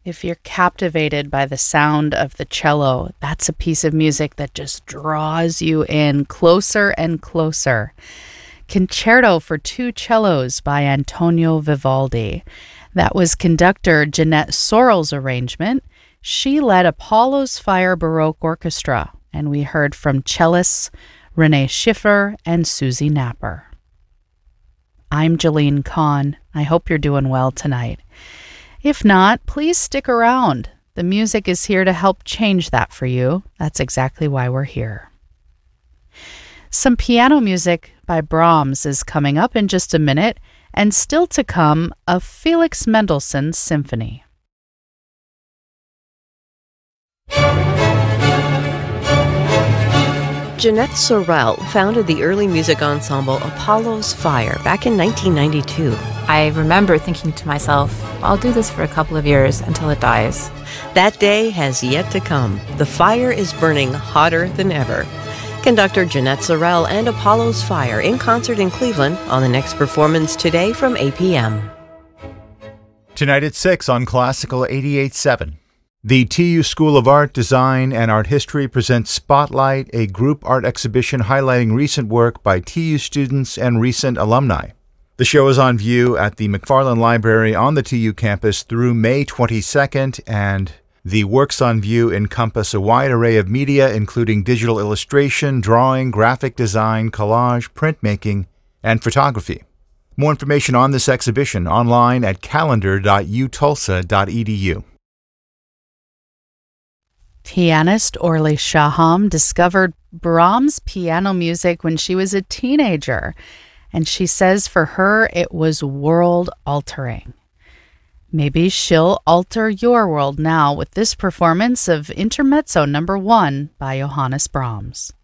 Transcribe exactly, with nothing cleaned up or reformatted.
If you're captivated by the sound of the cello, that's a piece of music that just draws you in closer and closer. Concerto for Two Cellos by Antonio Vivaldi. That was conductor Jeanette Sorrell's arrangement. She led Apollo's Fire Baroque Orchestra, and we heard from cellists Renee Schiffer and Susie Napper. I'm Jeline Kahn. I hope you're doing well tonight. If not, please stick around. The music is here to help change that for you. That's exactly why we're here. Some piano music by Brahms is coming up in just a minute, and still to come, a Felix Mendelssohn symphony. Jeanette Sorrell founded the early music ensemble Apollo's Fire back in nineteen ninety-two. I remember thinking to myself, I'll do this for a couple of years until it dies. That day has yet to come. The fire is burning hotter than ever. Conductor Jeanette Sorrell and Apollo's Fire in concert in Cleveland on the next performance today from eight p.m. Tonight at six on Classical eighty-eight point seven. The T U School of Art, Design, and Art History presents Spotlight, a group art exhibition highlighting recent work by T U students and recent alumni. The show is on view at the McFarland Library on the T U campus through May twenty-second, and the works on view encompass a wide array of media, including digital illustration, drawing, graphic design, collage, printmaking, and photography. More information on this exhibition online at calendar dot u tulsa dot e d u. Pianist Orly Shaham discovered Brahms piano music when she was a teenager, and she says for her it was world-altering. Maybe she'll alter your world now with this performance of Intermezzo Number One by Johannes Brahms.